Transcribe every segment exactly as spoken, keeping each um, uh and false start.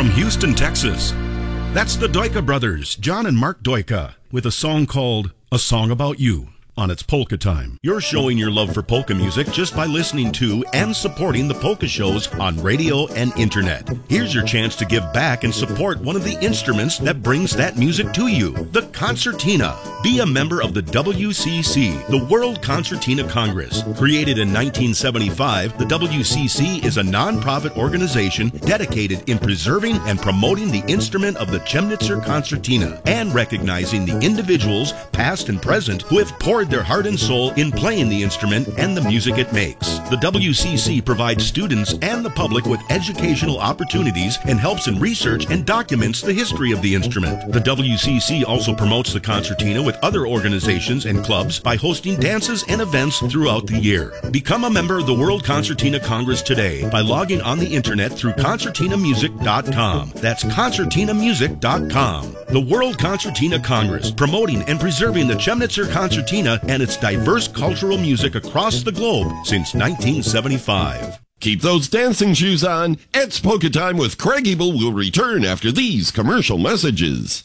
from Houston, Texas. That's the Doika Brothers, John and Mark Doika, with a song called A Song About You on its Polka Time. You're showing your love for polka music just by listening to and supporting the polka shows on radio and internet. Here's your chance to give back and support one of the instruments that brings that music to you, the concertina. Be a member of the W C C, the World Concertina Congress. Created in nineteen seventy-five, the W C C is a non-profit organization dedicated in preserving and promoting the instrument of the Chemnitzer concertina and recognizing the individuals, past and present, who have poured their heart and soul in playing the instrument and the music it makes. The W C C provides students and the public with educational opportunities and helps in research and documents the history of the instrument. The W C C also promotes the concertina with other organizations and clubs by hosting dances and events throughout the year. Become a member of the World Concertina Congress today by logging on the internet through concertina music dot com. That's concertina music dot com. The World Concertina Congress, promoting and preserving the Chemnitzer concertina and its diverse cultural music across the globe since nineteen seventy-five. Keep those dancing shoes on. It's Polka Time with Craig Ebel will return after these commercial messages.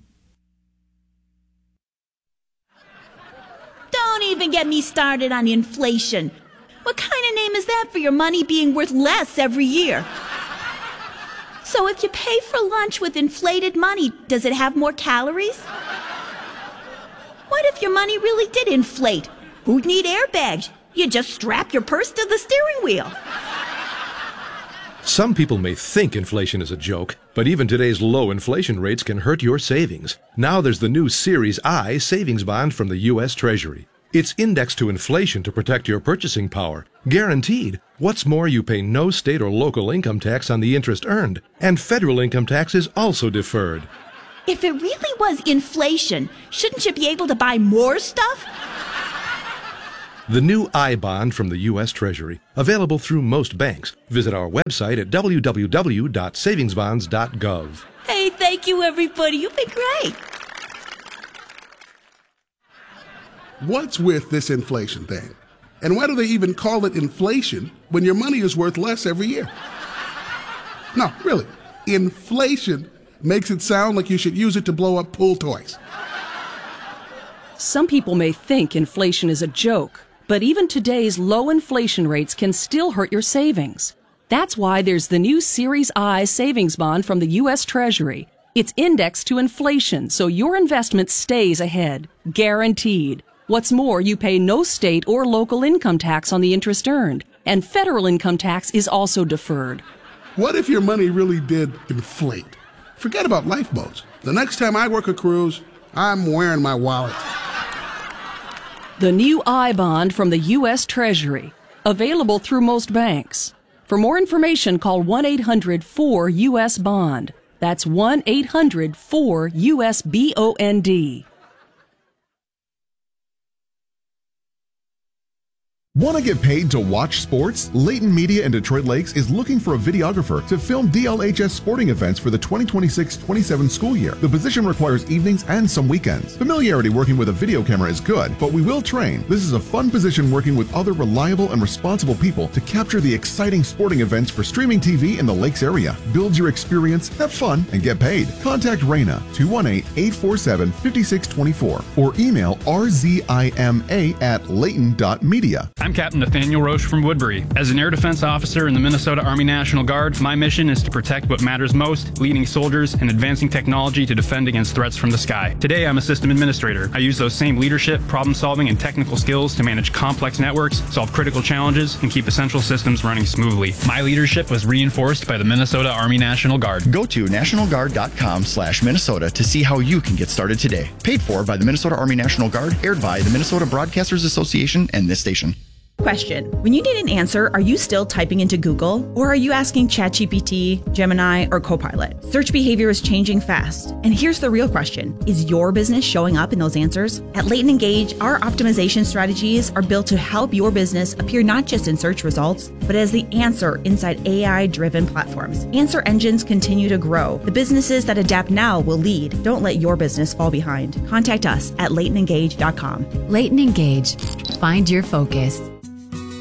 Don't even get me started on inflation. What kind of name is that for your money being worth less every year? So if you pay for lunch with inflated money, does it have more calories? What if your money really did inflate? Who'd need airbags? You just strap your purse to the steering wheel. Some people may think inflation is a joke, but even today's low inflation rates can hurt your savings. Now there's the new Series I savings bond from the U S Treasury. It's indexed to inflation to protect your purchasing power. Guaranteed. What's more, you pay no state or local income tax on the interest earned, and federal income tax is also deferred. If it really was inflation, shouldn't you be able to buy more stuff? The new I-Bond from the U S Treasury, available through most banks. Visit our website at w w w dot savings bonds dot gov. Hey, thank you, everybody. You've been great. What's with this inflation thing? And why do they even call it inflation when your money is worth less every year? No, really. Inflation makes it sound like you should use it to blow up pool toys. Some people may think inflation is a joke, but even today's low inflation rates can still hurt your savings. That's why there's the new Series I savings bond from the U S Treasury. It's indexed to inflation, so your investment stays ahead. Guaranteed. What's more, you pay no state or local income tax on the interest earned, and federal income tax is also deferred. What if your money really did inflate? Forget about lifeboats. The next time I work a cruise, I'm wearing my wallet. The new I-Bond from the U S Treasury, available through most banks. For more information, call one eight hundred four U S bond. That's one eight hundred four U S B O N D. Want to get paid to watch sports? Layton Media in Detroit Lakes is looking for a videographer to film D L H S sporting events for the twenty twenty-six twenty-seven school year. The position requires evenings and some weekends. Familiarity working with a video camera is good, but we will train. This is a fun position working with other reliable and responsible people to capture the exciting sporting events for streaming T V in the Lakes area. Build your experience, have fun, and get paid. Contact Raina, two one eight, eight four seven, five six two four, or email r z i m a at layton dot media. I'm Captain Nathaniel Roche from Woodbury. As an air defense officer in the Minnesota Army National Guard, my mission is to protect what matters most, leading soldiers and advancing technology to defend against threats from the sky. Today, I'm a system administrator. I use those same leadership, problem-solving, and technical skills to manage complex networks, solve critical challenges, and keep essential systems running smoothly. My leadership was reinforced by the Minnesota Army National Guard. Go to national guard dot com slash Minnesota to see how you can get started today. Paid for by the Minnesota Army National Guard, aired by the Minnesota Broadcasters Association and this station. Question. When you need an answer, are you still typing into Google? Or are you asking ChatGPT, Gemini, or Copilot? Search behavior is changing fast. And here's the real question. Is your business showing up in those answers? At Layton Engage, our optimization strategies are built to help your business appear not just in search results, but as the answer inside A I-driven platforms. Answer engines continue to grow. The businesses that adapt now will lead. Don't let your business fall behind. Contact us at layton engage dot com. Layton Engage. Find your focus.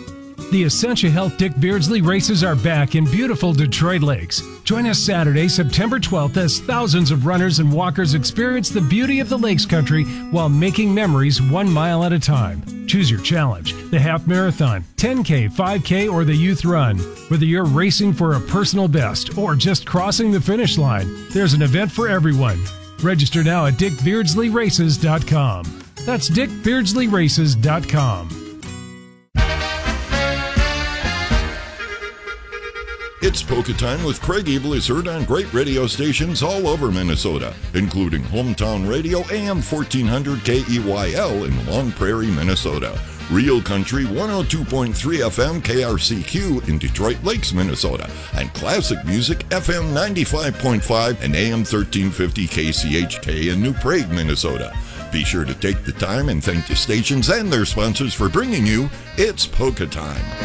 The Essentia Health Dick Beardsley races are back in beautiful Detroit Lakes. Join us Saturday, September twelfth, as thousands of runners and walkers experience the beauty of the Lakes Country while making memories one mile at a time. Choose your challenge, the half marathon, ten K, five K, or the youth run. Whether you're racing for a personal best or just crossing the finish line, there's an event for everyone. Register now at dick beardsley races dot com. That's dick beardsley races dot com. It's Polka Time with Craig Ebel is heard on great radio stations all over Minnesota, including Hometown Radio A M fourteen hundred K E Y L in Long Prairie, Minnesota. Real Country one oh two point three F M K R C Q in Detroit Lakes, Minnesota. And Classic Music F M ninety-five point five and A M thirteen fifty K C H K in New Prague, Minnesota. Be sure to take the time and thank the stations and their sponsors for bringing you It's Polka Time.